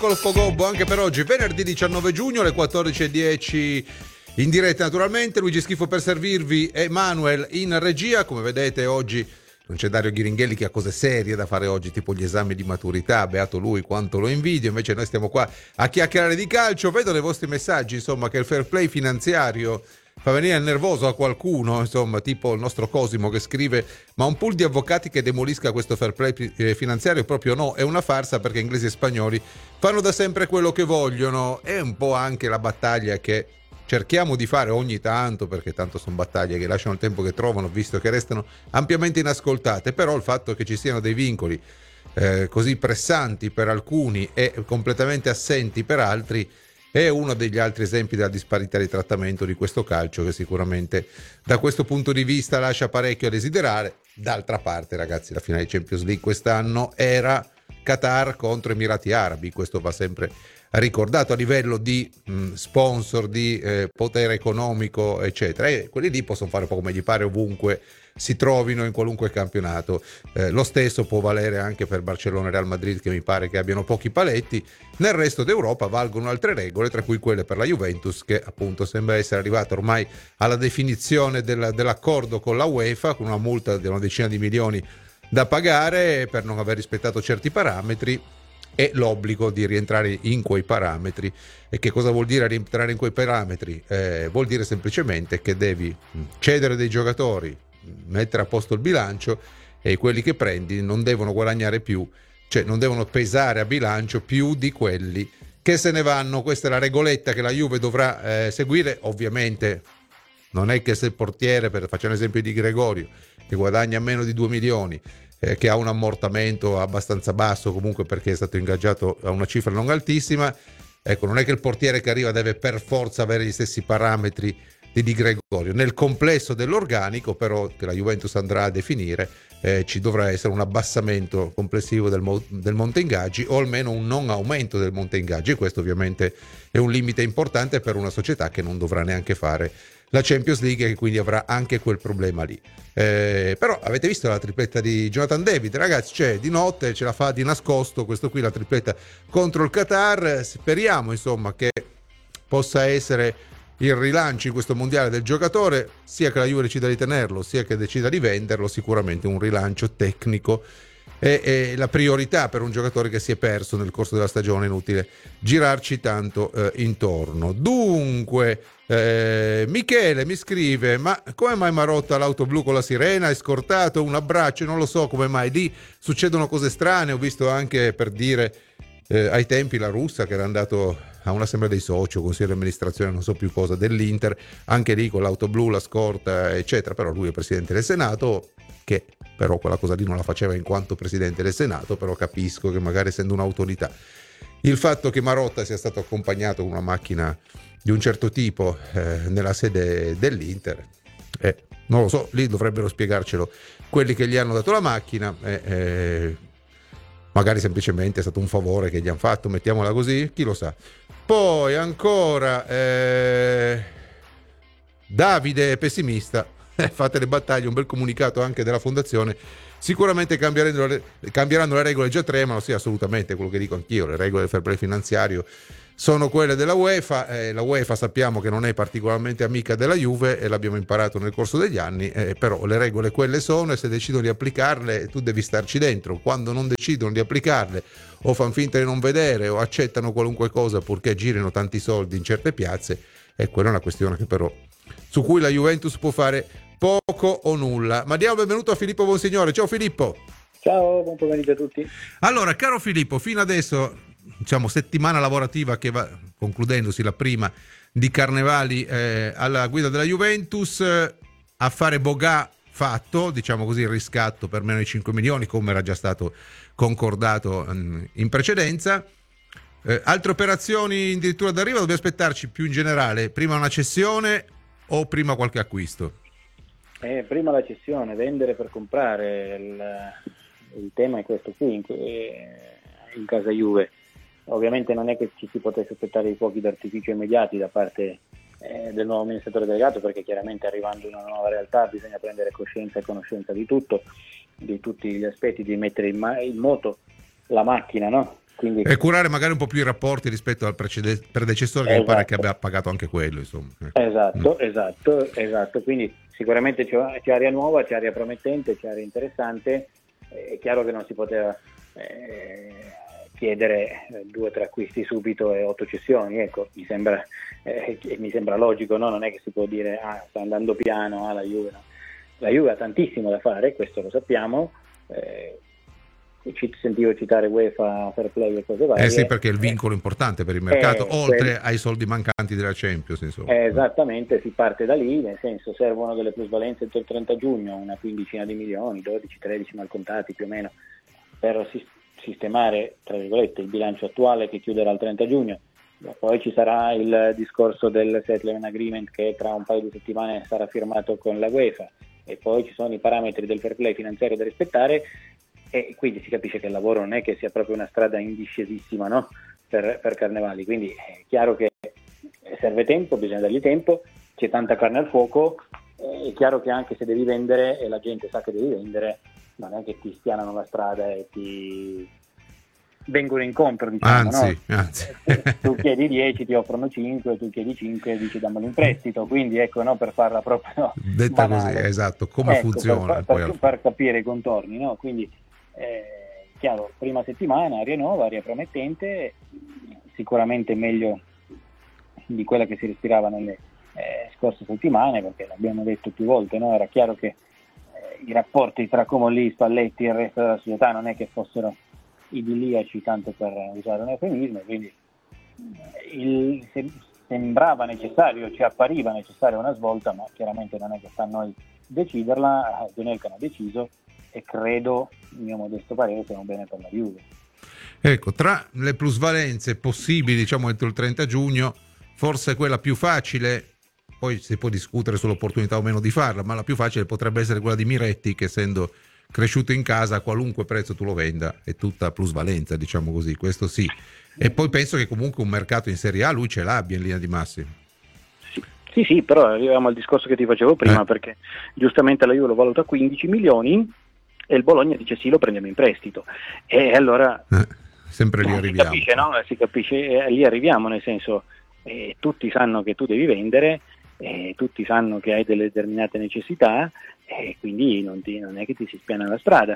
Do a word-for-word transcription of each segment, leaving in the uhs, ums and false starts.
Colpo Gobbo anche per oggi, venerdì diciannove giugno alle quattordici e dieci in diretta naturalmente. Luigi Schifo per servirvi, Emanuel in regia. Come vedete oggi non c'è Dario Ghiringhelli che ha cose serie da fare oggi, tipo gli esami di maturità, beato lui quanto lo invidio. Invece noi stiamo qua a chiacchierare di calcio. Vedo nei vostri messaggi insomma che il fair play finanziario fa venire nervoso a qualcuno, insomma, tipo il nostro Cosimo che scrive: ma un pool di avvocati che demolisca questo fair play finanziario? Proprio no, è una farsa, perché inglesi e spagnoli fanno da sempre quello che vogliono. È un po' anche la battaglia che cerchiamo di fare ogni tanto, perché tanto sono battaglie che lasciano il tempo che trovano, visto che restano ampiamente inascoltate. Però il fatto che ci siano dei vincoli eh, così pressanti per alcuni e completamente assenti per altri è uno degli altri esempi della disparità di trattamento di questo calcio, che sicuramente da questo punto di vista lascia parecchio a desiderare. D'altra parte, ragazzi, la finale di Champions League quest'anno era Qatar contro Emirati Arabi. Questo va sempre ricordato a livello di mh, sponsor, di eh, potere economico, eccetera. E quelli lì possono fare un po' come gli pare ovunque si trovino in qualunque campionato. Eh, lo stesso può valere anche per Barcellona e Real Madrid, che mi pare che abbiano pochi paletti. Nel resto d'Europa valgono altre regole, tra cui quelle per la Juventus, che appunto sembra essere arrivata ormai alla definizione del, dell'accordo con la UEFA, con una multa di una decina di milioni da pagare per non aver rispettato certi parametri e l'obbligo di rientrare in quei parametri. E che cosa vuol dire rientrare in quei parametri? Eh, vuol dire semplicemente che devi cedere dei giocatori, mettere a posto il bilancio, e quelli che prendi non devono guadagnare più, cioè non devono pesare a bilancio più di quelli che se ne vanno. Questa è la regoletta che la Juve dovrà eh, seguire. Ovviamente non è che se il portiere, per facciamo l'esempio di Gregorio, che guadagna meno di due milioni, eh, che ha un ammortamento abbastanza basso comunque perché è stato ingaggiato a una cifra non altissima, ecco, non è che il portiere che arriva deve per forza avere gli stessi parametri di Di Gregorio. Nel complesso dell'organico però, che la Juventus andrà a definire, eh, ci dovrà essere un abbassamento complessivo del, mo- del monte ingaggi, o almeno un non aumento del monte ingaggi, e questo ovviamente è un limite importante per una società che non dovrà neanche fare la Champions League, e quindi avrà anche quel problema lì. Eh, però avete visto la tripletta di Jonathan David, ragazzi? Cioè, di notte ce la fa di nascosto questo qui, la tripletta contro il Qatar. Speriamo insomma che possa essere il rilancio in questo mondiale del giocatore, sia che la Juve decida di tenerlo, sia che decida di venderlo. Sicuramente un rilancio tecnico è, è la priorità per un giocatore che si è perso nel corso della stagione. Inutile girarci tanto eh, intorno. Dunque eh, Michele mi scrive: ma come mai Marotta l'auto blu con la sirena è scortato? Un abbraccio, non lo so come mai lì succedono cose strane. Ho visto anche, per dire, eh, ai tempi la Russa che era andato a un'assemblea dei soci o consiglio di amministrazione, non so più cosa, dell'Inter, anche lì con l'auto blu, la scorta, eccetera. Però lui è presidente del Senato, che però quella cosa lì non la faceva in quanto presidente del Senato. Però capisco che magari, essendo un'autorità, il fatto che Marotta sia stato accompagnato con una macchina di un certo tipo eh, nella sede dell'Inter, eh, non lo so, lì dovrebbero spiegarcelo quelli che gli hanno dato la macchina. eh, eh, magari semplicemente è stato un favore che gli hanno fatto, mettiamola così, chi lo sa. Poi ancora eh, Davide è pessimista, eh, fate le battaglie, un bel comunicato anche della fondazione. Sicuramente cambieranno le, cambieranno le regole, già tremano. Sì, assolutamente, quello che dico anch'io, le regole del fair play finanziario sono quelle della UEFA. Eh, la UEFA sappiamo che non è particolarmente amica della Juve, e l'abbiamo imparato nel corso degli anni, eh, però le regole quelle sono, e se decidono di applicarle tu devi starci dentro. Quando non decidono di applicarle, o fanno finta di non vedere, o accettano qualunque cosa purché girino tanti soldi in certe piazze, e quella è una questione che però su cui la Juventus può fare poco o nulla. Ma diamo il benvenuto a Filippo Bonsignore. Ciao Filippo. Ciao, buon pomeriggio a tutti. Allora, caro Filippo, fino adesso, diciamo, settimana lavorativa che va concludendosi, la prima di Carnevali eh, alla guida della Juventus, eh, affare Bogà fatto, diciamo così, il riscatto per meno di cinque milioni, come era già stato concordato mh, in precedenza. Eh, altre operazioni addirittura d'arrivo? Dobbiamo aspettarci più in generale prima una cessione o prima qualche acquisto? Eh, prima la cessione, vendere per comprare. Il, il tema è questo qui in, in casa Juve. Ovviamente non è che ci si potesse aspettare i fuochi d'artificio immediati da parte eh, del nuovo amministratore delegato, perché chiaramente arrivando in una nuova realtà bisogna prendere coscienza e conoscenza di tutto, di tutti gli aspetti, di mettere in, ma- in moto la macchina, no? Quindi, e curare magari un po' più i rapporti rispetto al precede- predecessore, che esatto. mi pare che abbia pagato anche quello, insomma. Esatto, mm. esatto, esatto. Quindi sicuramente c'è, c'è aria nuova, c'è aria promettente, c'è aria interessante. È chiaro che non si poteva eh, chiedere due o tre acquisti subito e otto cessioni, ecco, mi sembra, eh, mi sembra logico, no? Non è che si può dire ah, sta andando piano, ah, la Juve no. La Juve ha tantissimo da fare, questo lo sappiamo. Eh, ci sentivo citare UEFA, Fair Play e cose varie. Eh sì, perché è il vincolo importante per il mercato, eh, oltre quel... ai soldi mancanti della Champions, insomma. Eh, esattamente, si parte da lì, nel senso servono delle plusvalenze entro il trenta giugno, una quindicina di milioni, dodici tredici malcontati più o meno, per sistemare, tra virgolette, il bilancio attuale che chiuderà il trenta giugno. Poi ci sarà il discorso del settlement agreement che tra un paio di settimane sarà firmato con la UEFA, e poi ci sono i parametri del fair play finanziario da rispettare, e quindi si capisce che il lavoro non è che sia proprio una strada in discesissima, no? per, per Carnevali, quindi è chiaro che serve tempo, bisogna dargli tempo, c'è tanta carne al fuoco, è chiaro che anche se devi vendere e la gente sa che devi vendere, non è che ti spianano la strada e ti vengono incontro, diciamo, anzi, no? anzi. Tu chiedi dieci, ti offrono cinque, tu chiedi cinque, dici dammelo in prestito, quindi ecco, no, per farla proprio detta banale. Così, esatto, come ecco, funziona per, poi per, per capire i contorni, no? Quindi eh, chiaro, prima settimana aria nuova, aria promettente, sicuramente meglio di quella che si respirava nelle eh, scorse settimane, perché l'abbiamo detto più volte, no? Era chiaro che eh, i rapporti tra Comolli, Spalletti e il resto della società non è che fossero idilliaci, tanto per usare un eufemismo, quindi il, se, sembrava necessario, ci appariva necessaria una svolta, ma chiaramente non è che sta a noi deciderla. Genelka ha deciso e credo, il mio modesto parere, sia un bene per la Juve. Ecco, tra le plusvalenze possibili, diciamo entro il trenta giugno, forse quella più facile, poi si può discutere sull'opportunità o meno di farla, ma la più facile potrebbe essere quella di Miretti, che essendo cresciuto in casa a qualunque prezzo tu lo venda è tutta plusvalenza, diciamo così, questo sì. E poi penso che comunque un mercato in Serie A lui ce l'abbia in linea di massima. Sì, sì, sì, però arriviamo al discorso che ti facevo prima, eh. perché giustamente la Juve lo valuta quindici milioni e il Bologna dice sì, lo prendiamo in prestito, e allora eh, sempre lì arriviamo. Si capisce, no? Si capisce, eh, lì arriviamo, nel senso eh, tutti sanno che tu devi vendere, eh, tutti sanno che hai delle determinate necessità, e quindi non, ti, non è che ti si spiana la strada.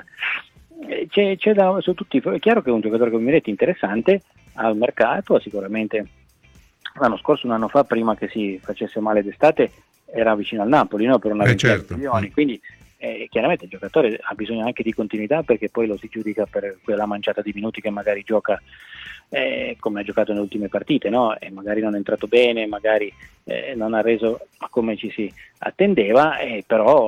Eh, c'è, c'è da, su tutti, è chiaro che è un giocatore come Miretti interessante al mercato, sicuramente l'anno scorso, un anno fa, prima che si facesse male d'estate, era vicino al Napoli, no? Per una eh, ventina certo. di milioni, quindi eh, chiaramente il giocatore ha bisogno anche di continuità, perché poi lo si giudica per quella manciata di minuti che magari gioca eh, come ha giocato nelle ultime partite, no? E magari non è entrato bene, magari eh, non ha reso come ci si attendeva, eh,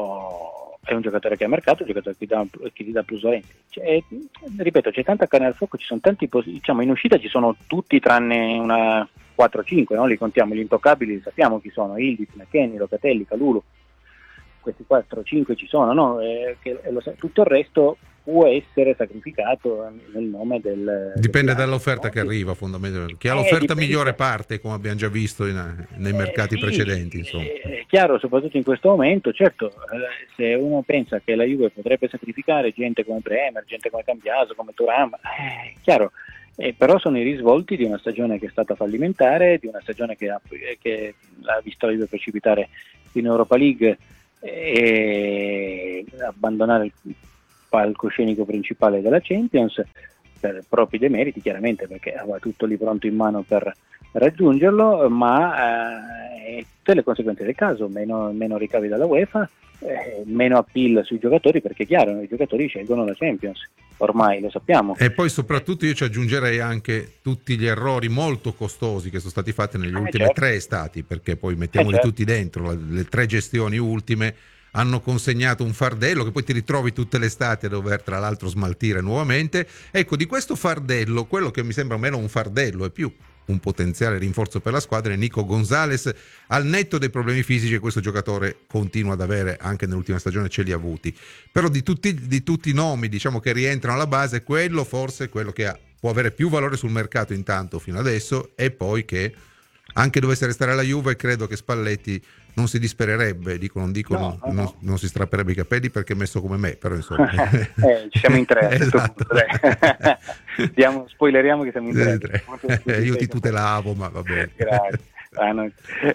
però è un giocatore che ha mercato, un giocatore che dà, che ti dà plusvalenza. Cioè, ripeto, c'è tanta carne al fuoco, ci sono tanti, diciamo, in uscita ci sono tutti tranne una quattro cinque, no? Li contiamo, gli intoccabili sappiamo chi sono: Ildiz, McKennie, Locatelli, Kalulu, questi quattro cinque ci sono, no? Eh, che, lo, tutto il resto può essere sacrificato nel nome del... Dipende del dall'offerta no? che arriva, fondamentalmente. Chi ha Eh, l'offerta dipende. migliore parte, come abbiamo già visto in, nei mercati eh, sì, precedenti, insomma. È chiaro, soprattutto in questo momento. Certo, eh, se uno pensa che la Juve potrebbe sacrificare gente come Bremer, gente come Cambiaso, come Thuram, è chiaro, eh, però sono i risvolti di una stagione che è stata fallimentare, di una stagione che ha, che ha visto la Juve precipitare in Europa League e abbandonare il palcoscenico principale della Champions per propri demeriti, chiaramente, perché aveva tutto lì pronto in mano per raggiungerlo, ma eh, tutte le conseguenze del caso: meno, meno ricavi dalla UEFA, eh, meno appeal sui giocatori, perché chiaro, i giocatori scelgono la Champions, ormai lo sappiamo. E poi soprattutto io ci aggiungerei anche tutti gli errori molto costosi che sono stati fatti negli eh, ultimi certo. tre estati, perché poi mettiamoli eh, certo. tutti dentro, le, le tre gestioni ultime hanno consegnato un fardello che poi ti ritrovi tutte le estati a dover tra l'altro smaltire nuovamente. Ecco, di questo fardello, quello che mi sembra meno un fardello e più un potenziale rinforzo per la squadra è Nico Gonzalez. Al netto dei problemi fisici che questo giocatore continua ad avere, anche nell'ultima stagione ce li ha avuti, però di tutti, di tutti i nomi, diciamo, che rientrano alla base, quello forse è quello che ha, può avere più valore sul mercato intanto fino adesso, e poi che anche dovesse restare alla Juve, credo che Spalletti non si dispererebbe, dico, non dico, No, non, no, non, no. non si strapperebbe i capelli perché è messo come me, però insomma. eh, ci siamo in tre a questo Esatto. punto, dai. Diamo, spoileriamo che siamo in tre. Tre. Eh, io ti tutelavo, ma va bene. Grazie. Ah, no,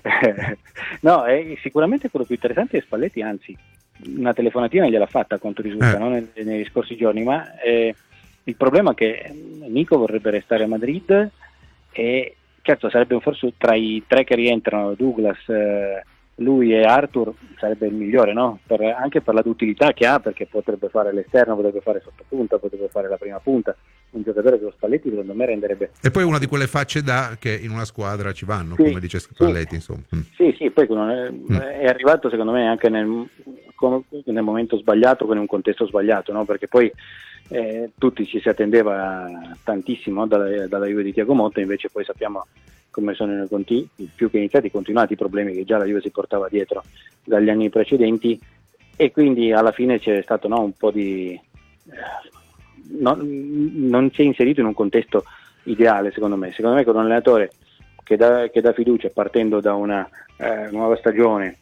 no eh, sicuramente quello più interessante è Spalletti, anzi una telefonatina gliel'ha fatta a quanto risulta, Eh. no? Nei, negli scorsi giorni, ma eh, il problema è che Nico vorrebbe restare a Madrid e certo sarebbe forse tra i tre che rientrano, Douglas, eh, lui e Arthur, sarebbe il migliore, no? Per, anche per la duttilità che ha, perché potrebbe fare l'esterno, potrebbe fare sottopunta, potrebbe fare la prima punta. Un giocatore che lo Spalletti secondo me renderebbe. E poi una di quelle facce da che in una squadra ci vanno, Sì, come dice Spalletti, sì. insomma. Mm. Sì, sì, poi è, Mm. è arrivato secondo me anche nel, nel momento sbagliato, con un contesto sbagliato, no? Perché poi eh, tutti ci si attendeva tantissimo dalla, dalla Juve di Thiago Motta, invece poi sappiamo come sono i conti, più che iniziati, continuati i problemi che già la Juve si portava dietro dagli anni precedenti, e quindi alla fine c'è stato, no, un po' di... No, non si è inserito in un contesto ideale, secondo me. Secondo me con un allenatore che dà, che dà fiducia, partendo da una eh, nuova stagione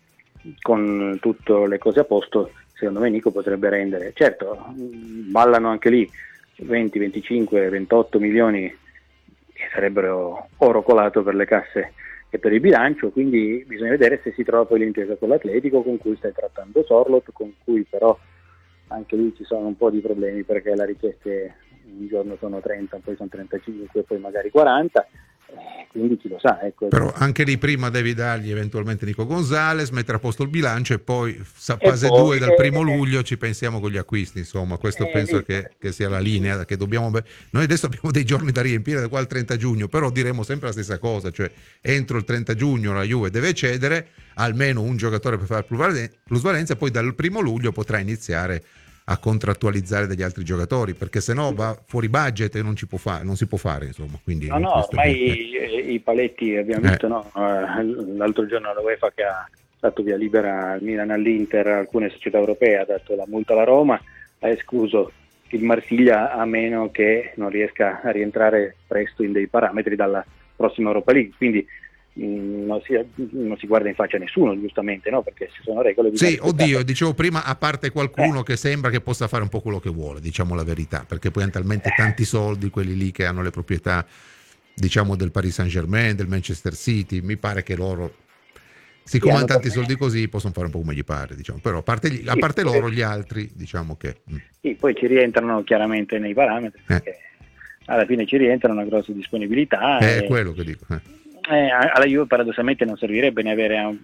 con tutte le cose a posto, secondo me Nico potrebbe rendere. Certo, ballano anche lì venti, venticinque, ventotto milioni che sarebbero oro colato per le casse e per il bilancio, quindi bisogna vedere se si trova poi l'intesa con l'Atletico, con cui stai trattando Sorlot, con cui però anche lì ci sono un po' di problemi, perché le richieste un giorno sono trenta, poi sono trentacinque, poi magari quaranta, eh, quindi chi lo sa. Ecco. Però anche lì prima devi dargli eventualmente Nico Gonzalez, mettere a posto il bilancio e poi sa- E fase poi, due dal eh, primo eh, luglio ci pensiamo con gli acquisti, insomma, questo eh, penso lì- che, che sia la linea che dobbiamo. Noi adesso abbiamo dei giorni da riempire da qua al trenta giugno, però diremo sempre la stessa cosa, cioè entro il trenta giugno la Juve deve cedere almeno un giocatore per fare plusvalen- plusvalenza, poi dal primo luglio potrà iniziare a contrattualizzare degli altri giocatori, perché se no va fuori budget e non, ci può fare, non si può fare, insomma. Quindi No, no, questo è- ormai i, i paletti abbiamo Eh. visto, no? Eh, l'altro giorno la UEFA che ha dato via libera al Milan, all'Inter, a alcune società europee, ha dato la multa alla Roma, ha escluso il Marsiglia a meno che non riesca a rientrare presto in dei parametri dalla prossima Europa League, quindi mh, non, si, non si guarda in faccia a nessuno, giustamente, no? Perché ci sono regole. Sì, bisogna oddio, rispettare. dicevo prima, a parte qualcuno Eh. che sembra che possa fare un po' quello che vuole, diciamo la verità, perché poi hanno talmente tanti soldi quelli lì che hanno le proprietà, diciamo, del Paris Saint-Germain, del Manchester City, mi pare che loro, siccome Sì, hanno hanno tanti talmente- soldi così, possono fare un po' come gli pare, diciamo. Però a parte, gli- a Sì, parte poi- loro, gli altri, diciamo che... mm. Sì, poi ci rientrano chiaramente nei parametri, perché alla fine ci rientra una grossa disponibilità. È e- quello che dico. eh. Eh, alla Juve paradossalmente non servirebbe ne avere un,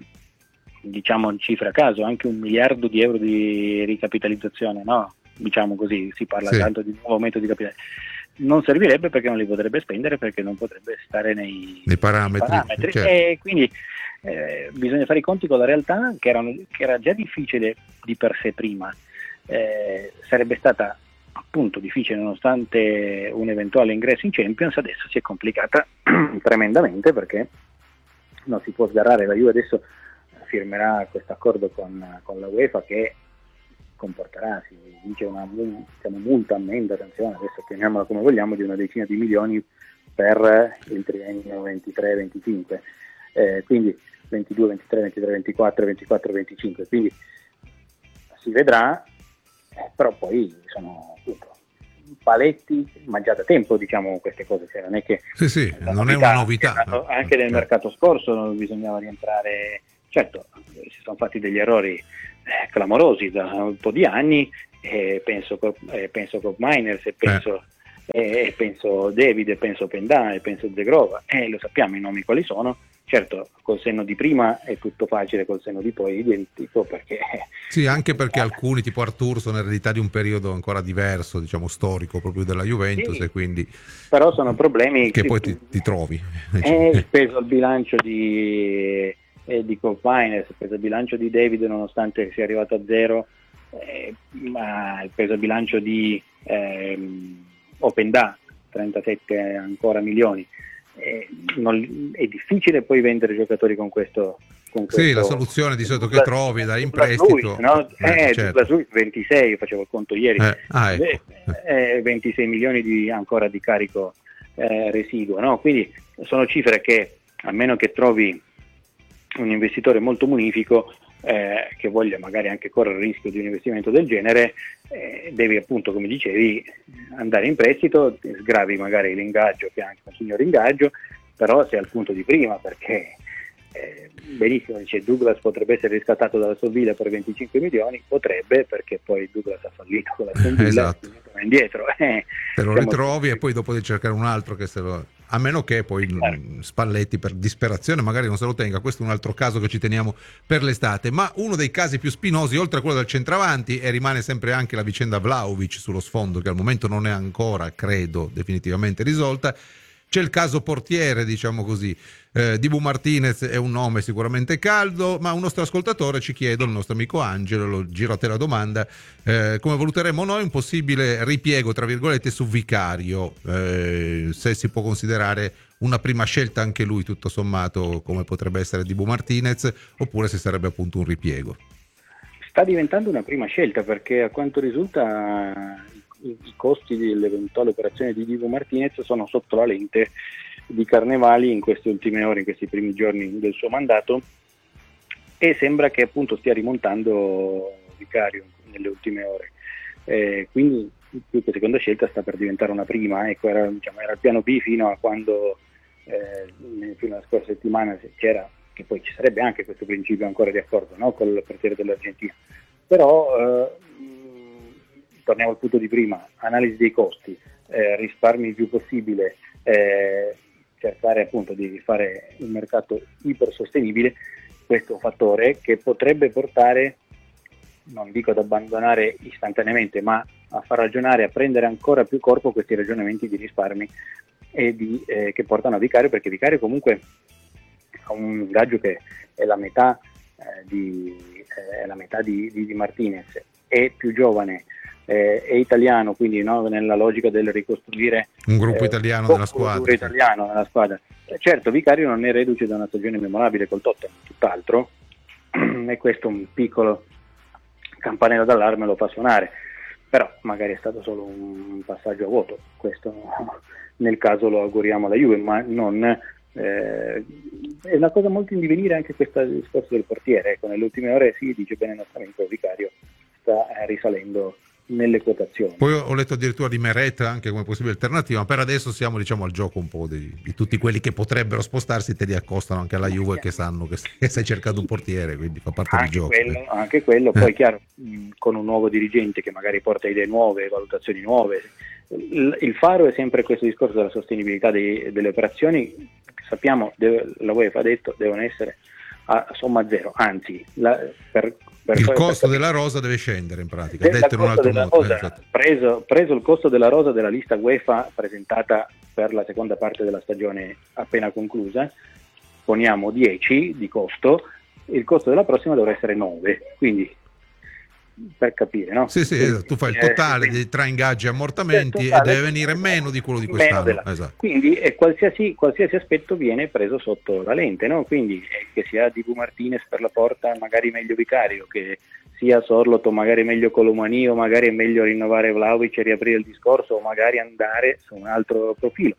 diciamo cifre a caso, anche un miliardo di euro di ricapitalizzazione, no? Diciamo così, si parla Sì. tanto di nuovo aumento di capitale. Non servirebbe perché non li potrebbe spendere, perché non potrebbe stare nei, Nei parametri, parametri. certo. E quindi eh, bisogna fare i conti con la realtà, che, erano, che era già difficile di per sé prima. Eh, sarebbe stata appunto difficile nonostante un eventuale ingresso in Champions, adesso si è complicata tremendamente, perché non si può sgarrare. La Juve adesso firmerà questo accordo con, con la UEFA che comporterà, si dice, una mul- diciamo, multa, ammenda, attenzione, adesso chiamiamola come vogliamo, di una decina di milioni per il triennio ventitré venticinque, eh, quindi ventidue ventitré ventitré ventiquattro ventiquattro venticinque, quindi si vedrà. Eh, però poi sono appunto paletti, ma già da tempo diciamo queste cose, cioè non è che Sì, sì, la non è una novità. anche, no? anche nel Eh. mercato scorso bisognava rientrare, certo si sono fatti degli errori eh, clamorosi da un po' di anni, eh, penso eh, penso Cop Miners e penso eh, penso David e penso Pendà e penso Zegrova, eh, lo sappiamo i nomi quali sono. Certo, col senno di prima è tutto facile, col senno di poi è identico, perché... Sì, anche perché alcuni, tipo Artur, sono eredità di un periodo ancora diverso, diciamo storico, proprio della Juventus, Sì, e quindi però sono problemi che poi ti, ti trovi. È il peso al bilancio di, eh, di Cop Miners, il peso al bilancio di David, nonostante sia arrivato a zero, eh, ma il peso al bilancio di ehm, Openda, trentasette ancora milioni. Eh, non, è difficile poi vendere giocatori con questo, con Sì, questo la soluzione di solito che Douglas- trovi da Douglas imprestito. Luiz, no? Eh, eh, certo. Douglas Luiz ventisei, io facevo il conto ieri, Eh, ah, ecco. eh, eh, ventisei milioni di, ancora di carico eh, residuo, no? Quindi sono cifre che a meno che trovi un investitore molto munifico eh, che voglia magari anche correre il rischio di un investimento del genere, eh, devi appunto, come dicevi, andare in prestito, sgravi magari l'ingaggio, che è anche un signor ingaggio, però sei al punto di prima, perché eh, benissimo, dice Douglas potrebbe essere riscattato dalla Aston Villa per venticinque milioni, potrebbe, perché poi Douglas ha fallito con la Aston Villa, esatto. e indietro eh, te lo siamo... ritrovi e poi dopo devi cercare un altro che se lo... a meno che poi Claro. Spalletti per disperazione magari non se lo tenga. Questo è un altro caso che ci teniamo per l'estate. Ma uno dei casi più spinosi, oltre a quello del centravanti, e rimane sempre anche la vicenda Vlahovic sullo sfondo, che al momento non è ancora, credo, definitivamente risolta. C'è il caso portiere, diciamo così. eh, Dibu Martinez è un nome sicuramente caldo, ma un nostro ascoltatore ci chiede, il nostro amico Angelo, lo giro a te la domanda, eh, come valuteremo noi un possibile ripiego, tra virgolette, su Vicario, eh, se si può considerare una prima scelta anche lui, tutto sommato, come potrebbe essere Dibu Martinez, oppure se sarebbe appunto un ripiego. Sta diventando una prima scelta, perché a quanto risulta i, i costi dell'eventuale operazione di Dibu Martinez sono sotto la lente di Carnevali in queste ultime ore, in questi primi giorni del suo mandato, e sembra che appunto stia rimontando Vicario nelle ultime ore. Eh, quindi più che seconda scelta sta per diventare una prima, ecco, era, diciamo, era il piano B fino a quando eh, fino alla scorsa settimana c'era, che poi ci sarebbe anche questo principio ancora di accordo, no, con il portiere dell'Argentina. Però eh, torniamo al punto di prima, analisi dei costi, eh, risparmi il più possibile, eh, cercare appunto di fare un mercato ipersostenibile. Questo è un fattore che potrebbe portare, non dico ad abbandonare istantaneamente, ma a far ragionare, a prendere ancora più corpo questi ragionamenti di risparmi e di, eh, che portano a Vicario, perché Vicario comunque ha un ingaggio che è la metà, eh, di, eh, è la metà di, di, di Martinez, è più giovane, eh, è italiano, quindi no, nella logica del ricostruire un gruppo eh, italiano un nella squadra. italiano nella squadra. Eh, certo, Vicario non è reduce da una stagione memorabile col Tottenham, tutt'altro, e questo un piccolo campanello d'allarme lo fa suonare, però magari è stato solo un passaggio a vuoto, questo nel caso lo auguriamo alla Juve, ma non eh, è una cosa molto in divenire anche questo discorso del portiere. Ecco, nelle ultime ore si dice bene il nostro amico Vicario sta eh, risalendo nelle quotazioni. Poi ho letto addirittura di Meret anche come possibile alternativa, ma per adesso siamo, diciamo, al gioco un po' di, di tutti quelli che potrebbero spostarsi, te li accostano anche alla Juve, che sanno che stai cercando un portiere, quindi fa parte anche del gioco. Quello, anche quello, poi chiaro, mh, con un nuovo dirigente che magari porta idee nuove, valutazioni nuove. Il, il faro è sempre questo discorso della sostenibilità dei, delle operazioni. Sappiamo, deve, la UEFA ha detto, devono essere a somma zero, anzi la, per, per il poi, costo per, della rosa deve scendere in pratica, detto in un altro modo. Rosa, Esatto. preso, preso il costo della rosa della lista UEFA presentata per la seconda parte della stagione appena conclusa, poniamo dieci di costo, il costo della prossima dovrà essere nove, quindi per capire, no? Sì, sì, quindi, esatto. Tu fai il eh, totale quindi, di, tra ingaggi e ammortamenti e totale, deve venire meno di quello di quest'anno. della, esatto. Quindi eh, qualsiasi, qualsiasi aspetto viene preso sotto la lente, no? Quindi eh, che sia Dibu Martinez per la porta, magari meglio Vicario, che sia Sorloto, magari meglio Colomani, o magari è meglio rinnovare Vlahovic e riaprire il discorso, o magari andare su un altro profilo.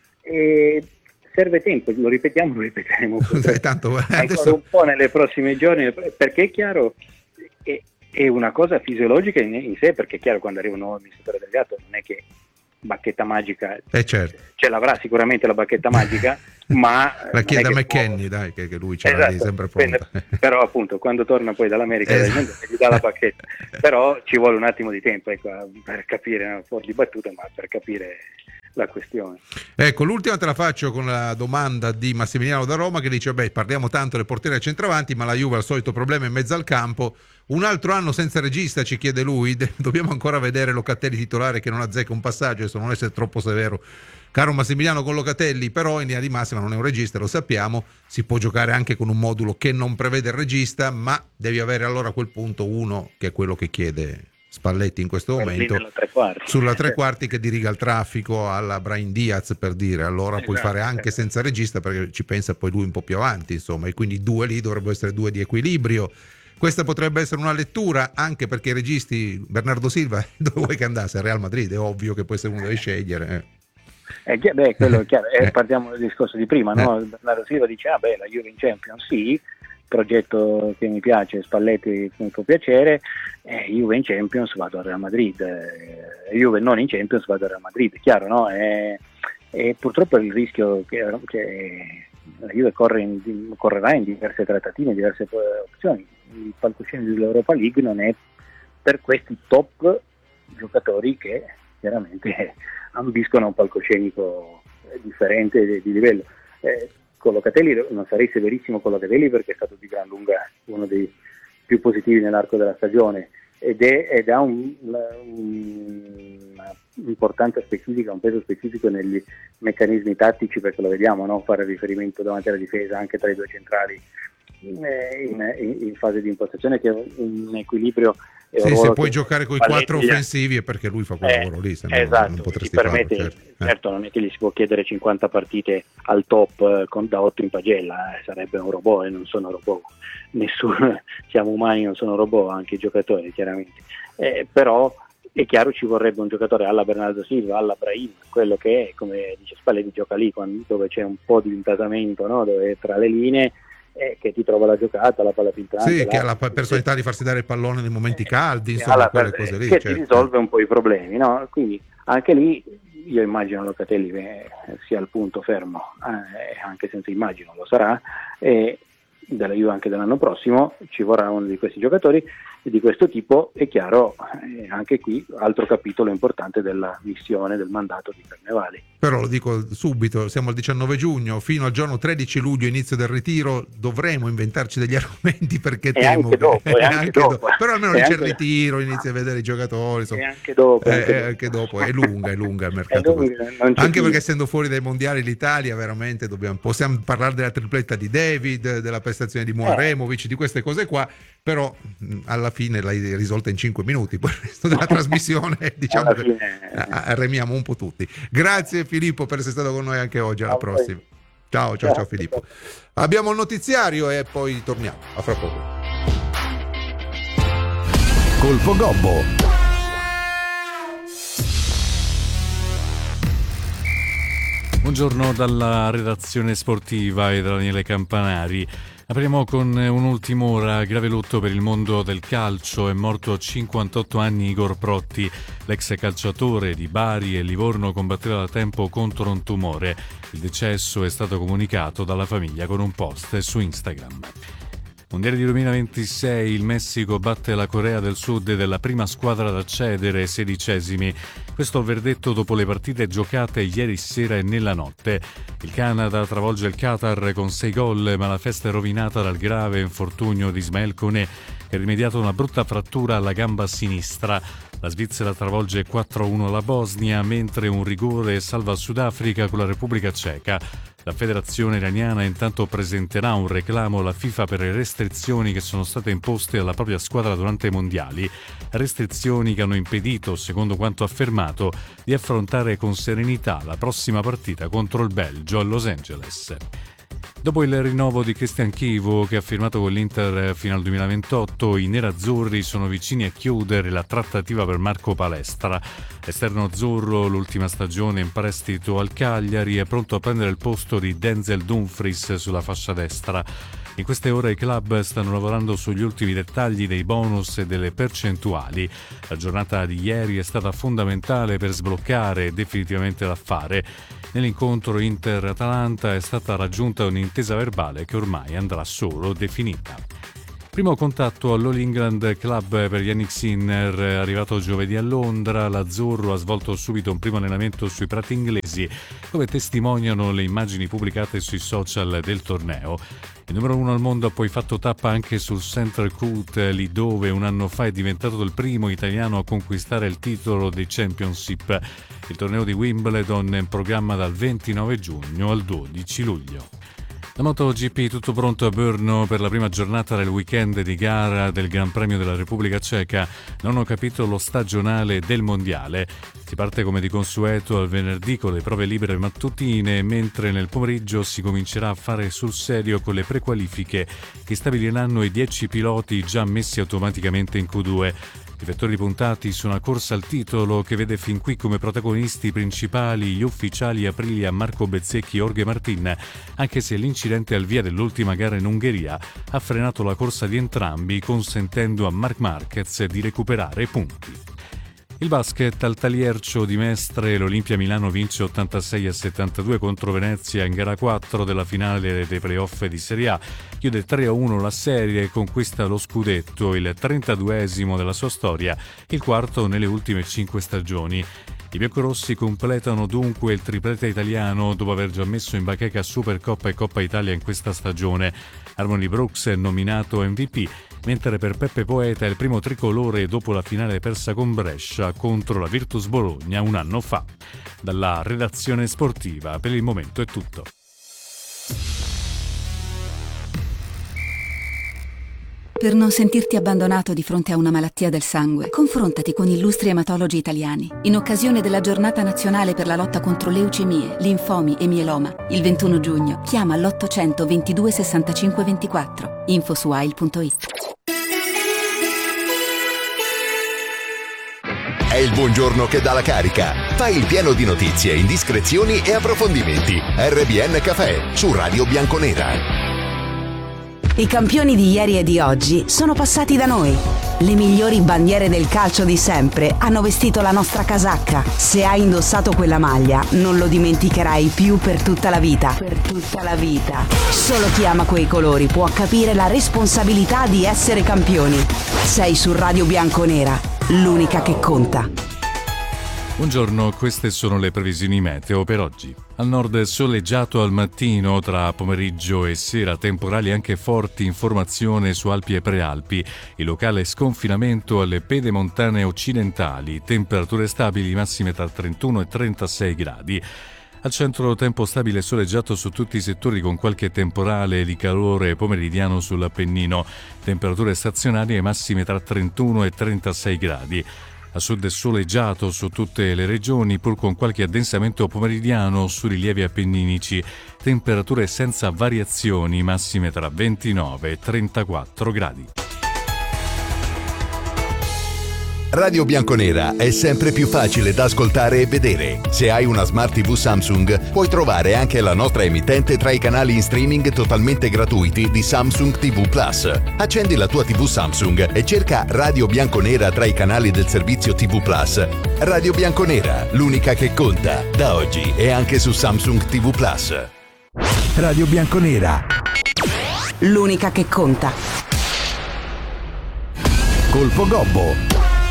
E serve tempo, lo ripetiamo, lo ripeteremo Dai, tanto, ancora adesso... un po' nelle prossime giorni, perché è chiaro, è, è una cosa fisiologica in, in sé, perché è chiaro, quando arriva un nuovo amministratore delegato non è che bacchetta magica, eh certo. ce l'avrà sicuramente la bacchetta magica, ma la chiede a McKenny, può... dai, che, che lui ce esatto, l'ha lì sempre pronta. Però appunto quando torna poi dall'America esatto. gli dà la bacchetta, però ci vuole un attimo di tempo, ecco, per capire, no? Fuori di battuta, ma per capire la questione. Ecco, l'ultima te la faccio con la domanda di Massimiliano da Roma, che dice: beh, parliamo tanto del portiere centravanti, ma la Juve ha il solito problema in mezzo al campo. Un altro anno senza regista, ci chiede lui. Dobbiamo ancora vedere Locatelli titolare che non azzecca un passaggio, adesso non essere troppo severo, caro Massimiliano, con Locatelli, però in linea di massima non è un regista, lo sappiamo. Si può giocare anche con un modulo che non prevede il regista, ma devi avere allora a quel punto uno che è quello che chiede Spalletti in questo momento, tre quarti. sulla tre quarti, che diriga il traffico alla Brahim Diaz, per dire. Allora esatto, puoi fare anche esatto. senza regista, perché ci pensa poi lui un po' più avanti, insomma, e quindi due lì dovrebbero essere due di equilibrio. Questa potrebbe essere una lettura, anche perché i registi, Bernardo Silva, dove vuoi che andasse? A Real Madrid, è ovvio che poi se uno deve scegliere. Eh. Eh, beh, quello è chiaro. Eh, partiamo dal discorso di prima, no? Bernardo Silva dice, ah beh, la Juve in Champions, sì, progetto che mi piace, Spalletti mi può piacere, eh, Juve in Champions vado al Real Madrid, eh, Juve non in Champions vado al Real Madrid, chiaro, no? E, e purtroppo il rischio che, che la Juve corre in, correrà in diverse trattative, in diverse opzioni. Il palcoscenico dell'Europa League non è per questi top giocatori che chiaramente ambiscono a un palcoscenico differente di, di livello. Eh, con Locatelli non sarei severissimo con Locatelli perché è stato di gran lunga uno dei più positivi nell'arco della stagione ed, è, ed ha un, un, un'importanza specifica, un peso specifico negli meccanismi tattici, perché lo vediamo, no? Fare riferimento davanti alla difesa anche tra i due centrali in, in, in fase di impostazione, che è un equilibrio. Sì, se puoi giocare con i quattro offensivi è perché lui fa quel eh, lavoro lì, se no esatto, non potresti ti permette, farlo. Certo. certo, non è che gli si può chiedere cinquanta partite al top eh, con, da otto in pagella, eh, sarebbe un robot e non sono robot, nessuno, siamo umani, non sono robot, anche i giocatori chiaramente, eh, però è chiaro ci vorrebbe un giocatore alla Bernardo Silva, alla Brahim, quello che è, come dice Spalletti, gioca lì quando, dove c'è un po' di intasamento, no? Dove tra le linee, Eh, che ti trova la giocata, la palla filtrante, sì, la... che ha la personalità di farsi dare il pallone nei momenti eh, caldi, insomma, quelle per... cose lì, che certo. ti risolve un po' i problemi, no? Quindi anche lì io immagino Locatelli eh, sia al punto fermo, eh, anche senza immagino lo sarà, e della Juve anche dell'anno prossimo ci vorrà uno di questi giocatori di questo tipo. È chiaro, eh, anche qui altro capitolo importante della missione, del mandato di Carnevali. Però lo dico subito, siamo al diciannove giugno, fino al giorno tredici luglio, inizio del ritiro, dovremo inventarci degli argomenti, perché e temo anche dopo, che, e anche anche dopo. dopo. Però almeno E dice anche... il ritiro, inizi a vedere i giocatori, insomma. E anche dopo, eh, anche, eh, dopo. anche dopo è lunga, è lunga il mercato, lunga, anche più. perché essendo fuori dai mondiali l'Italia veramente dobbiamo, possiamo parlare della tripletta di David, della prestazione di Muaremovic, eh. di queste cose qua, però mh, alla fine l'hai risolta in cinque minuti, poi il resto della trasmissione diciamo che fine... remiamo un po' tutti. Grazie Filippo per essere stato con noi anche oggi, alla ciao prossima. Ciao, ciao, ciao Filippo. Abbiamo il notiziario e poi torniamo. A fra poco. Colpo Gobbo. Buongiorno dalla redazione sportiva e da Daniele Campanari. Apriamo con un'ultima grave lutto per il mondo del calcio. È morto a cinquantotto anni Igor Protti, l'ex calciatore di Bari e Livorno combatteva da tempo contro un tumore. Il decesso è stato comunicato dalla famiglia con un post su Instagram. Mondiale di duemilaventisei, il Messico batte la Corea del Sud ed è la prima squadra ad accedere, sedicesimi. Questo è il verdetto dopo le partite giocate ieri sera e nella notte. Il Canada travolge il Qatar con sei gol, ma la festa è rovinata dal grave infortunio di Ismael Koné, che ha rimediato una brutta frattura alla gamba sinistra. La Svizzera travolge quattro a uno la Bosnia, mentre un rigore salva il Sudafrica con la Repubblica Ceca. La federazione iraniana intanto presenterà un reclamo alla FIFA per le restrizioni che sono state imposte alla propria squadra durante i mondiali, restrizioni che hanno impedito, secondo quanto affermato, di affrontare con serenità la prossima partita contro il Belgio a Los Angeles. Dopo il rinnovo di Cristian Chivo, che ha firmato con l'Inter fino al duemilaventotto, i nerazzurri sono vicini a chiudere la trattativa per Marco Palestra. Esterno azzurro, l'ultima stagione in prestito al Cagliari, è pronto a prendere il posto di Denzel Dumfries sulla fascia destra. In queste ore i club stanno lavorando sugli ultimi dettagli dei bonus e delle percentuali. La giornata di ieri è stata fondamentale per sbloccare definitivamente l'affare. Nell'incontro Inter-Atalanta è stata raggiunta un'intesa verbale che ormai andrà solo definita. Primo contatto all'All England Club per Yannick Sinner, arrivato giovedì a Londra. L'Azzurro ha svolto subito un primo allenamento sui prati inglesi, come testimoniano le immagini pubblicate sui social del torneo. Il numero uno al mondo ha poi fatto tappa anche sul Central Court, lì dove un anno fa è diventato il primo italiano a conquistare il titolo dei Championship. Il torneo di Wimbledon è in programma dal ventinove giugno al dodici luglio. La MotoGP tutto pronto a Brno per la prima giornata del weekend di gara del Gran Premio della Repubblica Ceca, nono capitolo stagionale del Mondiale. Si parte come di consueto al venerdì con le prove libere mattutine, mentre nel pomeriggio si comincerà a fare sul serio con le prequalifiche che stabiliranno i dieci piloti già messi automaticamente in Q due. Riflettori puntati su una corsa al titolo che vede fin qui come protagonisti principali gli ufficiali Aprilia, Marco Bezzecchi e Jorge Martin, anche se l'incidente al via dell'ultima gara in Ungheria ha frenato la corsa di entrambi, consentendo a Marc Marquez di recuperare punti. Il basket al Taliercio di Mestre, l'Olimpia Milano vince ottantasei a settantadue contro Venezia in gara quattro della finale dei playoff di Serie A, chiude tre a uno la serie e conquista lo scudetto, il trentaduesimo della sua storia, il quarto nelle ultime cinque stagioni. I biancorossi completano dunque il triplete italiano dopo aver già messo in bacheca Supercoppa e Coppa Italia in questa stagione. Harmony Brooks è nominato M V P, mentre per Peppe Poeta è il primo tricolore dopo la finale persa con Brescia contro la Virtus Bologna un anno fa. Dalla redazione sportiva per il momento è tutto. Per non sentirti abbandonato di fronte a una malattia del sangue, confrontati con illustri ematologi italiani. In occasione della Giornata Nazionale per la lotta contro leucemie, linfomi e mieloma, il ventuno giugno, chiama l'ottocento ventidue sessantacinque ventiquattro. Info su A I L punto it. È il buongiorno che dà la carica. Fai il pieno di notizie, indiscrezioni e approfondimenti. R B N Café su Radio Bianconera. I campioni di ieri e di oggi sono passati da noi. Le migliori bandiere del calcio di sempre hanno vestito la nostra casacca. Se hai indossato quella maglia, non lo dimenticherai più per tutta la vita. Per tutta la vita. Solo chi ama quei colori può capire la responsabilità di essere campioni. Sei su Radio Bianconera, l'unica che conta. Buongiorno, queste sono le previsioni meteo per oggi. Al nord soleggiato al mattino, tra pomeriggio e sera temporali anche forti in formazione su Alpi e Prealpi, il locale sconfinamento alle pedemontane occidentali, temperature stabili massime tra trentuno e trentasei gradi. Al centro tempo stabile e soleggiato su tutti i settori con qualche temporale di calore pomeridiano sull'Appennino, temperature stazionarie massime tra trentuno e trentasei gradi. A sud è soleggiato su tutte le regioni, pur con qualche addensamento pomeridiano su rilievi appenninici. Temperature senza variazioni, massime tra ventinove e trentaquattro gradi. Radio Bianconera è sempre più facile da ascoltare e vedere. Se hai una Smart T V Samsung, puoi trovare anche la nostra emittente tra i canali in streaming totalmente gratuiti di Samsung T V Plus. Accendi la tua T V Samsung e cerca Radio Bianconera tra i canali del servizio T V Plus. Radio Bianconera, l'unica che conta, da oggi e anche su Samsung T V Plus. Radio Bianconera, l'unica che conta. Colpo Gobbo.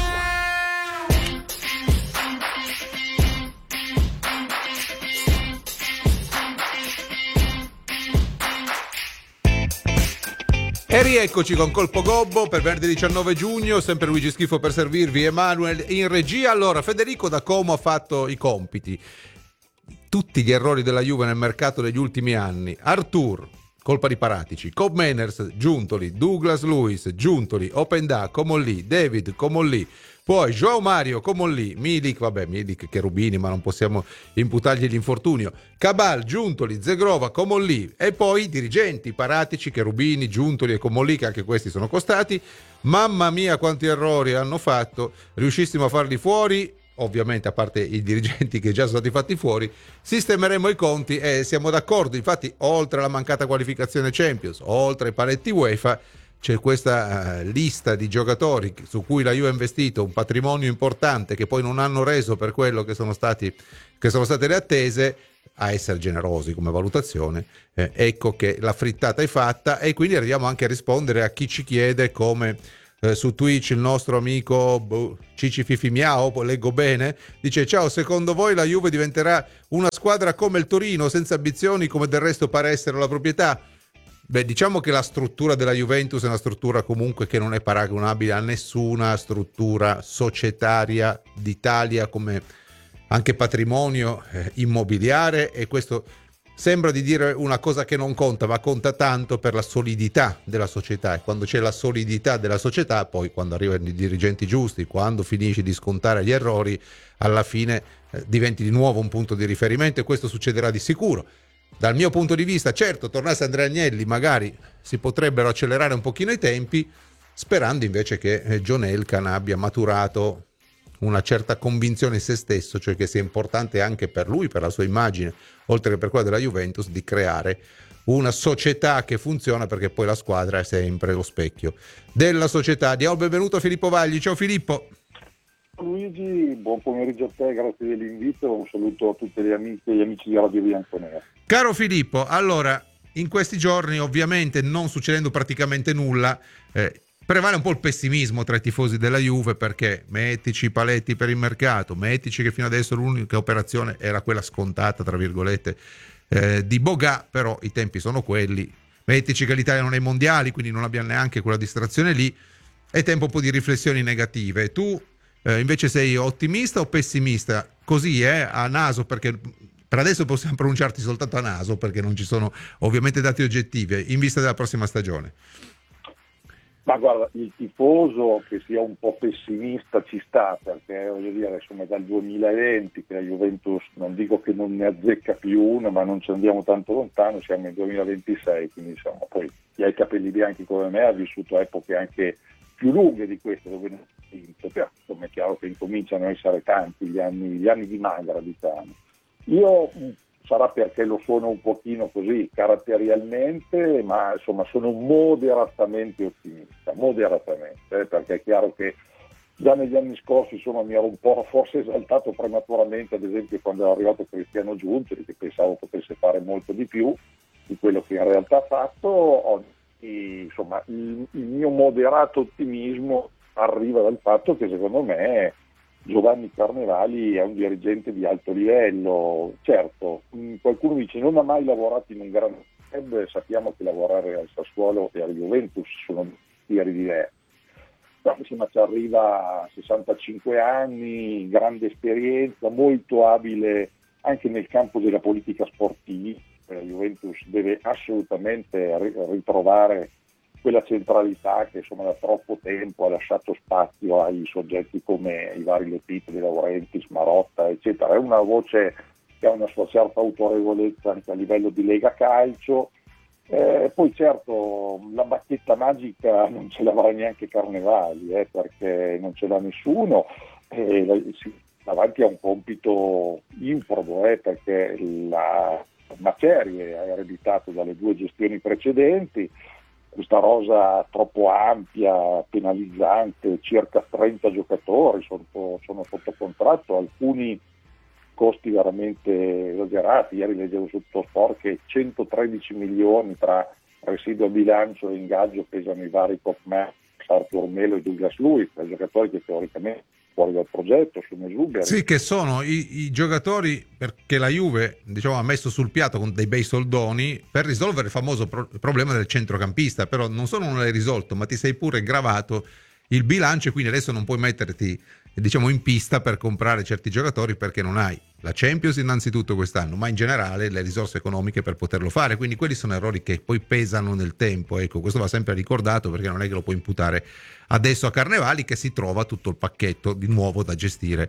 E rieccoci con Colpo Gobbo per venerdì diciannove giugno, sempre Luigi Schifo per servirvi, Emanuel in regia. Allora, Federico da Como ha fatto i compiti. Tutti gli errori della Juve nel mercato degli ultimi anni. Arthur, colpa di Paratici. Cobb Manners, Giuntoli. Douglas Luiz, Giuntoli. Openda, Comolli. David, Comolli. Poi João Mario, Comolli, Milik, vabbè Milik che Rubini, ma non possiamo imputargli l'infortunio, Cabal, Giuntoli, Zegrova, Comolli, e poi i dirigenti, Paratici, Cherubini, Giuntoli e Comolli, che anche questi sono costati. Mamma mia quanti errori hanno fatto, riuscissimo a farli fuori, ovviamente a parte i dirigenti che già sono stati fatti fuori, sistemeremo i conti e siamo d'accordo. Infatti, oltre alla mancata qualificazione Champions, oltre ai paletti UEFA, c'è questa uh, lista di giocatori su cui la Juve ha investito un patrimonio importante che poi non hanno reso per quello che sono stati che sono state le attese, a essere generosi come valutazione. Eh, ecco che la frittata è fatta, e quindi arriviamo anche a rispondere a chi ci chiede, come eh, su Twitch il nostro amico boh, Cici Fifi Miao, leggo bene, dice: ciao, secondo voi la Juve diventerà una squadra come il Torino, senza ambizioni, come del resto pare essere la proprietà? Beh, diciamo che la struttura della Juventus è una struttura comunque che non è paragonabile a nessuna struttura societaria d'Italia, come anche patrimonio eh, immobiliare, e questo sembra di dire una cosa che non conta, ma conta tanto per la solidità della società, e quando c'è la solidità della società, poi quando arrivano i dirigenti giusti, quando finisci di scontare gli errori, alla fine eh, diventi di nuovo un punto di riferimento, e questo succederà di sicuro. Dal mio punto di vista, certo, tornasse Andrea Agnelli, magari si potrebbero accelerare un pochino i tempi, sperando invece che eh, John Elkann abbia maturato una certa convinzione in se stesso, cioè che sia importante anche per lui, per la sua immagine, oltre che per quella della Juventus, di creare una società che funziona, perché poi la squadra è sempre lo specchio della società. Diamo il benvenuto a Filippo Vagli. Ciao Filippo. Luigi, buon pomeriggio a te, grazie dell'invito, un saluto a tutte le amiche e gli amici di Radio Bianconera. Caro Filippo, allora, in questi giorni ovviamente non succedendo praticamente nulla, eh, prevale un po' il pessimismo tra i tifosi della Juve, perché mettici i paletti per il mercato, mettici che fino adesso l'unica operazione era quella scontata, tra virgolette, eh, di Boga, però i tempi sono quelli, mettici che l'Italia non è ai mondiali, quindi non abbiamo neanche quella distrazione lì, è tempo un po' di riflessioni negative. Tu eh, invece sei ottimista o pessimista? Così, eh, a naso, perché per adesso possiamo pronunciarti soltanto a naso, perché non ci sono ovviamente dati oggettivi, in vista della prossima stagione. Ma guarda, il tifoso che sia un po' pessimista ci sta, perché voglio dire, insomma, dal duemilaventi che la Juventus, non dico che non ne azzecca più una, ma non ci andiamo tanto lontano, siamo nel duemilaventisei, quindi insomma, poi chi ha i capelli bianchi come me ha vissuto epoche anche più lunghe di queste, dove non si vince, però insomma è chiaro che incominciano a essere tanti gli anni, gli anni di magra, diciamo. Io sarà perché lo sono un pochino così caratterialmente, ma insomma sono moderatamente ottimista, moderatamente, eh, perché è chiaro che già negli anni scorsi insomma mi ero un po' forse esaltato prematuramente, ad esempio quando è arrivato Cristiano Giuntoli, che pensavo potesse fare molto di più di quello che in realtà ha fatto. Oggi, insomma, il, il mio moderato ottimismo arriva dal fatto che secondo me Giovanni Carnevali è un dirigente di alto livello. Certo, qualcuno dice non ha mai lavorato in un grande club, sappiamo che lavorare al Sassuolo e alla Juventus sono mestieri diversi, però insomma ci arriva a sessantacinque anni, grande esperienza, molto abile anche nel campo della politica sportiva. La Juventus deve assolutamente ritrovare quella centralità che insomma da troppo tempo ha lasciato spazio ai soggetti come i vari Lotito, De Laurentiis, Marotta, eccetera. È una voce che ha una sua certa autorevolezza anche a livello di Lega Calcio. Eh, poi certo la bacchetta magica non ce l'avrà neanche Carnevali, eh, perché non ce l'ha nessuno, eh, si, davanti a un compito improbo, eh, perché la Macerie ha ereditato dalle due gestioni precedenti questa rosa troppo ampia, penalizzante, circa trenta giocatori sono, sono sotto contratto, alcuni costi veramente esagerati. Ieri leggevo su Tuttosport che centotredici milioni tra residuo a bilancio e ingaggio pesano i vari top man, Arthur Melo e Douglas Luiz, giocatori che teoricamente fuori dal progetto, sono esuberi. Sì, che sono i, i giocatori perché la Juve, diciamo, ha messo sul piatto con dei bei soldoni per risolvere il famoso pro- problema del centrocampista, però non solo non l'hai risolto, ma ti sei pure gravato il bilancio e quindi adesso non puoi metterti, diciamo, in pista per comprare certi giocatori perché non hai la Champions innanzitutto quest'anno, ma in generale le risorse economiche per poterlo fare, quindi quelli sono errori che poi pesano nel tempo. Ecco, questo va sempre ricordato, perché non è che lo puoi imputare adesso a Carnevali, che si trova tutto il pacchetto di nuovo da gestire